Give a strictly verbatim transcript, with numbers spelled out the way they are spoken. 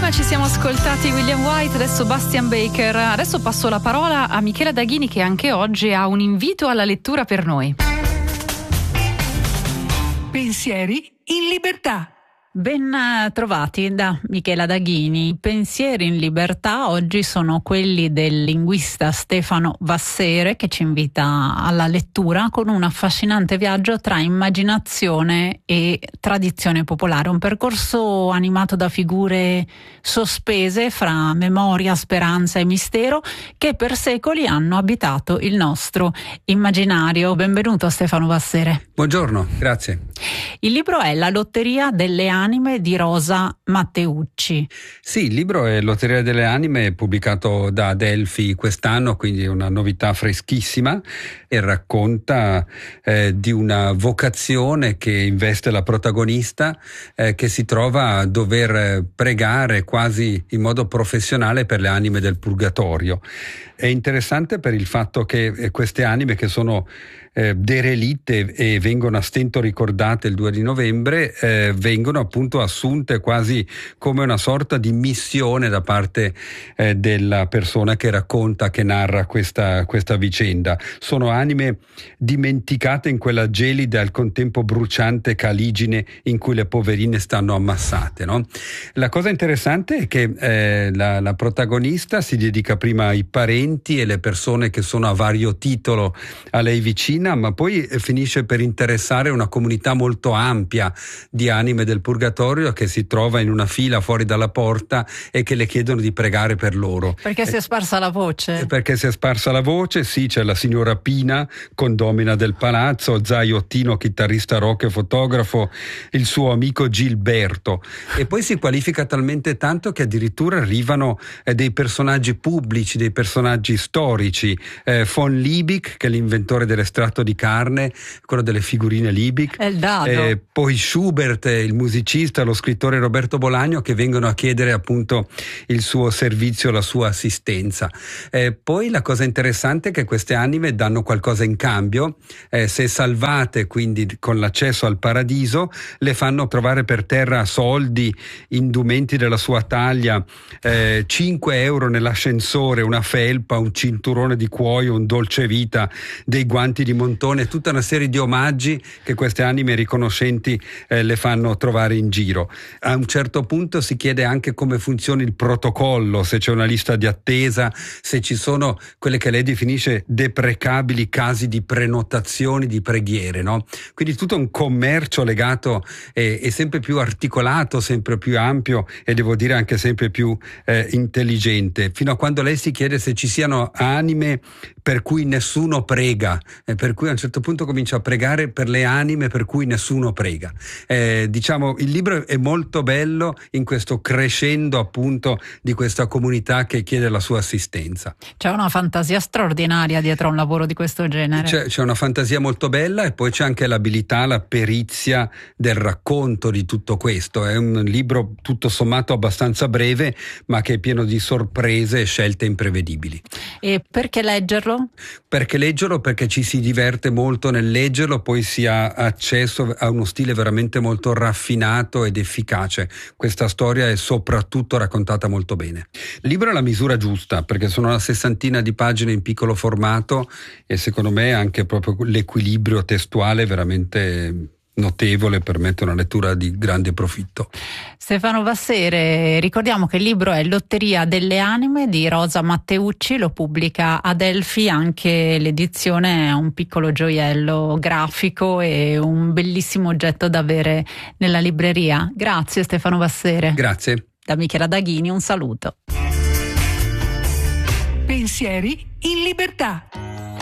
Prima ci siamo ascoltati William White, adesso Bastian Baker. Adesso passo la parola a Michela Daghini, che anche oggi ha un invito alla lettura per noi. Pensieri in libertà. Ben trovati da Michela Daghini. I pensieri in libertà oggi sono quelli del linguista Stefano Vassere, che ci invita alla lettura con un affascinante viaggio tra immaginazione e tradizione popolare, un percorso animato da figure sospese fra memoria, speranza e mistero che per secoli hanno abitato il nostro immaginario. Benvenuto Stefano Vassere. Buongiorno, grazie. Il libro è La lotteria delle anime di Rosa Matteucci. Sì, il libro è Lotteria delle anime, pubblicato da Adelphi quest'anno, quindi è una novità freschissima, e racconta eh, di una vocazione che investe la protagonista, eh, che si trova a dover pregare quasi in modo professionale per le anime del purgatorio. È interessante per il fatto che queste anime, che sono eh, derelitte e vengono a stento ricordate il due di novembre, eh, vengono appunto assunte quasi come una sorta di missione da parte eh, della persona che racconta, che narra questa, questa vicenda. Sono anime dimenticate in quella gelida e al contempo bruciante caligine in cui le poverine stanno ammassate, no? La cosa interessante è che eh, la, la protagonista si dedica prima ai parenti e le persone che sono a vario titolo a lei vicina, ma poi finisce per interessare una comunità molto ampia di anime del purgatorio che si trova in una fila fuori dalla porta e che le chiedono di pregare per loro. Perché si è sparsa la voce? Perché si è sparsa la voce, sì, c'è la signora Pina, condomina del palazzo, Zai Ottino, chitarrista rock e fotografo, il suo amico Gilberto, e poi si qualifica talmente tanto che addirittura arrivano eh, dei personaggi pubblici, dei personaggi storici, eh, von Liebig, che è l'inventore dell'estratto di carne, quello delle figurine Liebig, è il dado. Eh, poi Schubert, il musicista, lo scrittore Roberto Bolagno, che vengono a chiedere appunto il suo servizio, la sua assistenza. Eh, poi la cosa interessante è che queste anime danno qualcosa in cambio, eh, se salvate, quindi con l'accesso al paradiso, le fanno trovare per terra soldi, indumenti della sua taglia, eh, cinque euro nell'ascensore, una felpa, un cinturone di cuoio, un dolce vita, dei guanti di montone, tutta una serie di omaggi che queste anime riconoscenti eh, le fanno trovare in giro. A un certo punto si chiede anche come funziona il protocollo, se c'è una lista di attesa, se ci sono quelle che lei definisce deprecabili casi di prenotazioni di preghiere, no? Quindi tutto un commercio legato e eh, sempre più articolato, sempre più ampio e devo dire anche sempre più eh, intelligente, fino a quando lei si chiede se ci siano anime per cui nessuno prega, eh, per cui a un certo punto comincia a pregare per le anime per cui nessuno prega. Eh, diciamo, il libro è molto bello in questo crescendo appunto di questa comunità che chiede la sua assistenza. C'è una fantasia straordinaria dietro a un lavoro di questo genere. C'è, c'è una fantasia molto bella e poi c'è anche l'abilità, la perizia del racconto di tutto questo. È un libro tutto sommato abbastanza breve, ma che è pieno di sorprese e scelte imprevedibili. E perché leggerlo? Perché leggerlo? Perché ci si diverte molto nel leggerlo, poi si ha accesso a uno stile veramente molto raffinato ed efficace. Questa storia è soprattutto raccontata molto bene. Il libro è la misura giusta, perché sono una sessantina di pagine in piccolo formato e secondo me anche proprio l'equilibrio testuale veramente notevole, permette una lettura di grande profitto. Stefano Vassere, ricordiamo che il libro è Lotteria delle anime di Rosa Matteucci, lo pubblica Adelphi, anche l'edizione è un piccolo gioiello grafico e un bellissimo oggetto da avere nella libreria. Grazie Stefano Vassere. Grazie. Da Michela Daghini un saluto. Pensieri in libertà.